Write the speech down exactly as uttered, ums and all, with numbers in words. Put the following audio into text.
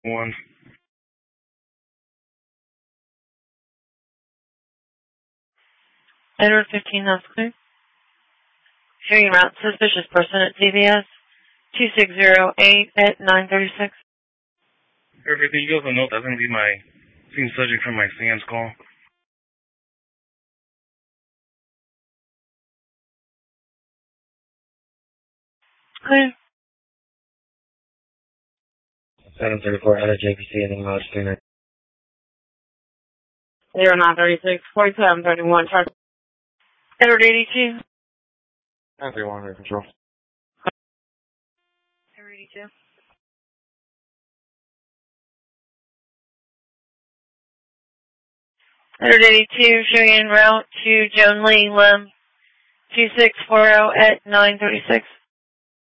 One. Edward fifteen, that's clear. Showing route suspicious person at C V S two six zero eight at nine thirty-six. Perfect. You guys will note that's going to be my scene subject for my SAMS call. Clear. seven thirty-four out of J P C and email three nine. zero nine thirty-six, forty-seven thirty-one, charge. Edward eighty-two. nine three one under control. Edward eighty-two. Edward eighty-two, showing en route to Joan Lee Lim two six four zero at nine thirty-six.